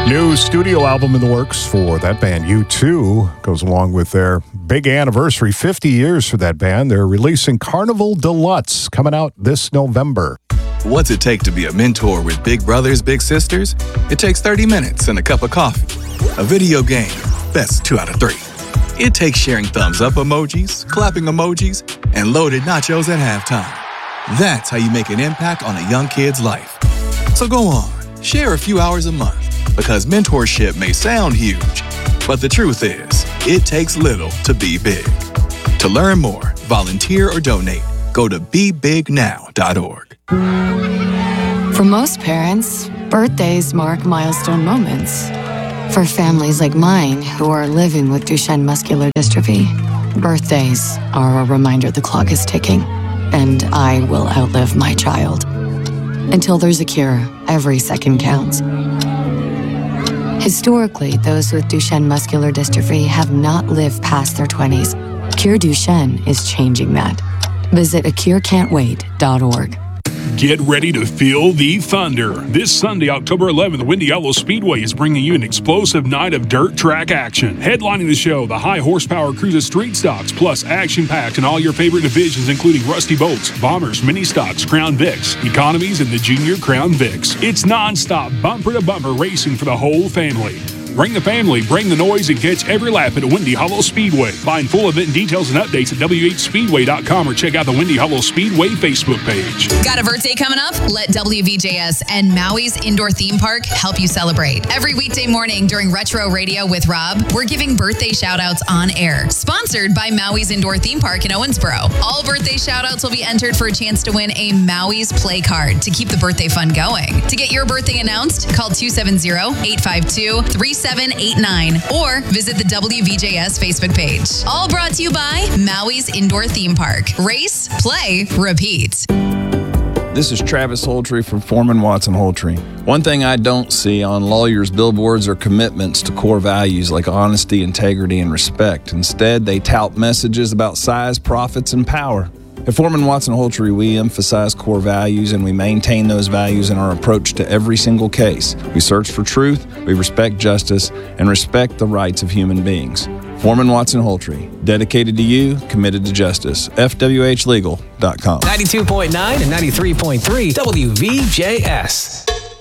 New studio album in the works for that band, U2, goes along with their big anniversary, 50 years for that band. They're releasing Carnival Deluxe, coming out this November. What's it take to be a mentor with big brothers, big sisters? It takes 30 minutes and a cup of coffee. A video game, that's 2 out of 3. It takes sharing thumbs up emojis, clapping emojis, and loaded nachos at halftime. That's how you make an impact on a young kid's life. So go on, share a few hours a month, because mentorship may sound huge, but the truth is, it takes little to be big. To learn more, volunteer or donate, go to bebignow.org. For most parents, birthdays mark milestone moments. For families like mine who are living with Duchenne muscular dystrophy, birthdays are a reminder the clock is ticking, and I will outlive my child. Until there's a cure, every second counts. Historically, those with Duchenne muscular dystrophy have not lived past their 20s. Cure Duchenne is changing that. Visit acurecan'twait.org. Get ready to feel the thunder. This Sunday, October 11th, Windy Hollow Speedway is bringing you an explosive night of dirt track action. Headlining the show, the high-horsepower Cruiser Street Stocks, plus action-packed in all your favorite divisions, including Rusty Bolts, Bombers, Mini Stocks, Crown Vics, Economies, and the Junior Crown Vics. It's non-stop, bumper-to-bumper racing for the whole family. Bring the family, bring the noise, and catch every lap at Windy Hollow Speedway. Find full event details and updates at WHSpeedway.com or check out the Windy Hollow Speedway Facebook page. Got a birthday coming up? Let WVJS and Maui's Indoor Theme Park help you celebrate. Every weekday morning during Retro Radio with Rob, we're giving birthday shout-outs on air. Sponsored by Maui's Indoor Theme Park in Owensboro. All birthday shout-outs will be entered for a chance to win a Maui's Play Card to keep the birthday fun going. To get your birthday announced, call 270-852-3789 or visit the WVJS Facebook page. All brought to you by Maui's Indoor Theme Park. Race, play, repeat. This is Travis Holtree from Foreman Watson Holtree. One thing I don't see on lawyers' billboards are commitments to core values like honesty, integrity, and respect. Instead, they tout messages about size, profits, and power. At Foreman Watson Holtree, we emphasize core values and we maintain those values in our approach to every single case. We search for truth, we respect justice, and respect the rights of human beings. Foreman Watson Holtree, dedicated to you, committed to justice. FWHlegal.com. 92.9 and 93.3 WVJS.